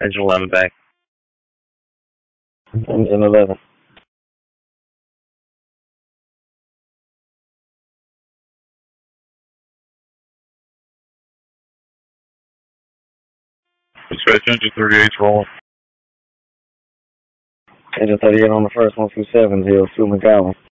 Engine 11 back. Engine 11. Dispatch engine 38 rolling. Engine 38 on the first, 127, 02 McAllen.